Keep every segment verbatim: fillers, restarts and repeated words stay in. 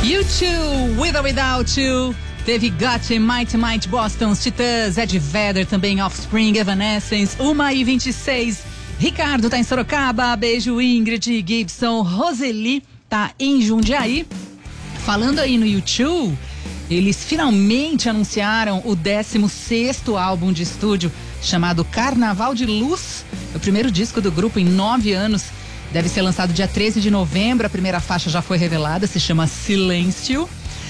U dois, With or Without You. Teve Gotcha, Might Might Boston, Titãs, Ed Vedder, também Offspring, Evanescence, uma e vinte e seis. Ricardo tá em Sorocaba, beijo Ingrid, Gibson, Roseli tá em Jundiaí. Falando aí no U dois, eles finalmente anunciaram o décimo sexto álbum de estúdio, chamado Carnaval de Luz. É o primeiro disco do grupo em nove anos. Deve ser lançado dia treze de novembro. A primeira faixa já foi revelada, se chama Silêncio.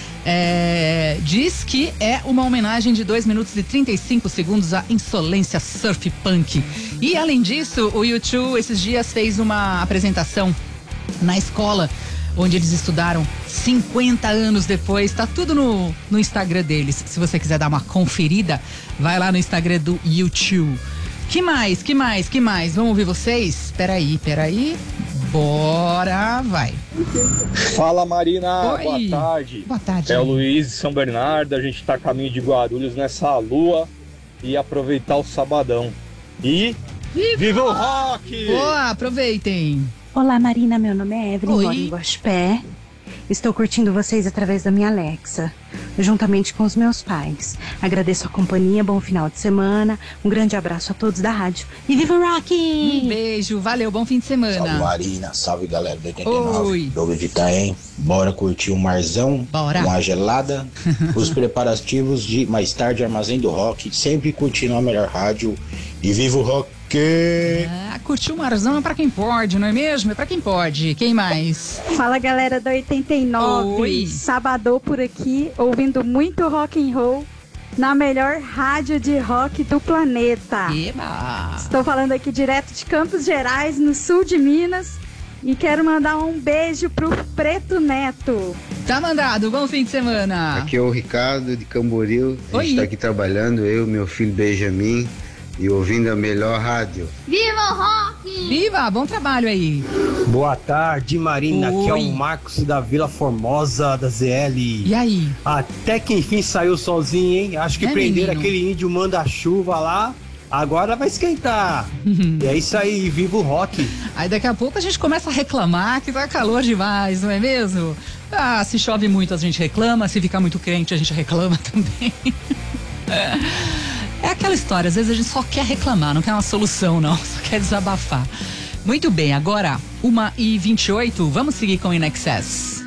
É, diz que é uma homenagem de dois minutos e trinta e cinco segundos à insolência surf punk. E além disso, o U dois esses dias fez uma apresentação na escola onde eles estudaram cinquenta anos depois. Tá tudo no, no Instagram deles. Se você quiser dar uma conferida, vai lá no Instagram do U dois. Que mais, que mais, que mais? Vamos ouvir vocês? Peraí, peraí. Bora, vai. Fala, Marina. Oi. Boa tarde. Boa tarde. É o Luiz de São Bernardo. A gente tá a caminho de Guarulhos nessa lua e aproveitar o sabadão. E Viva, Viva o rock! Boa, aproveitem. Olá, Marina, meu nome é Evelyn, Oi. moro em Guaxupé. Estou curtindo vocês através da minha Alexa, juntamente com os meus pais. Agradeço a companhia, bom final de semana, um grande abraço a todos da rádio. E viva o rock! Um beijo, valeu, bom fim de semana. Salve Marina, salve galera do oitenta e nove, Oi. Douglas de Itaém. Bora curtir um marzão, Bora. uma gelada, os preparativos de mais tarde Armazém do Rock, sempre curtindo a melhor rádio. E viva o rock! Ah, curtir o marzão é pra quem pode, não é mesmo? É pra quem pode. Quem mais? Fala galera da oitenta e nove, Oi. Sabadão por aqui, ouvindo muito rock and roll na melhor rádio de rock do planeta. Eba! Estou falando aqui direto de Campos Gerais, no sul de Minas, e quero mandar um beijo pro Preto Neto. Tá mandado, bom fim de semana. Aqui é o Ricardo de Camboriú. A Oi. gente tá aqui trabalhando, eu, meu filho Benjamin, e ouvindo a melhor rádio. Viva o rock! Viva, bom trabalho aí. Boa tarde, Marina. Aqui é Oi. o Marcos da Vila Formosa, da Z L. E aí? Até que enfim saiu sozinho, hein? Acho que É, prenderam menino? aquele índio manda-chuva lá. Agora vai esquentar. E é isso aí, viva o rock. Aí daqui a pouco a gente começa a reclamar que tá calor demais, não é mesmo? Ah, se chove muito a gente reclama, se ficar muito quente a gente reclama também. É aquela história, às vezes a gente só quer reclamar, não quer uma solução não, só quer desabafar. Muito bem, agora uma e vinte e oito, vamos seguir com o In Excess.